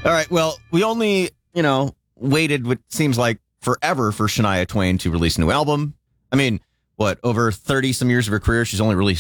All right. Well, we only, waited what seems like forever for Shania Twain to release a new album. I mean, what, over 30 some years of her career, she's only really